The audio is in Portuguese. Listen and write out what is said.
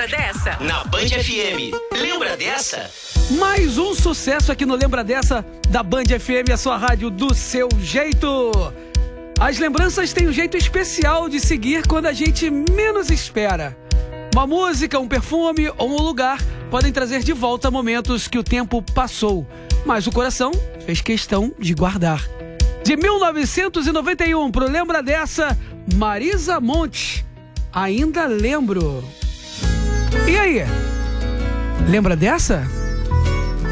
Lembra dessa? Na Band FM. Lembra dessa? Mais um sucesso aqui no Lembra Dessa da Band FM, a sua rádio do seu jeito. As lembranças têm um jeito especial de seguir quando a gente menos espera. Uma música, um perfume ou um lugar podem trazer de volta momentos que o tempo passou, mas o coração fez questão de guardar. De 1991 pro Lembra Dessa, Marisa Monte, Ainda Lembro. E aí? Lembra dessa?